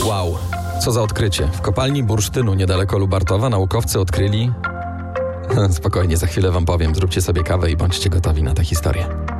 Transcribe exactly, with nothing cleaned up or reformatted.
Wow, co za odkrycie. W kopalni bursztynu niedaleko Lubartowa naukowcy odkryli... Spokojnie, za chwilę wam powiem. Zróbcie sobie kawę i bądźcie gotowi na tę historię.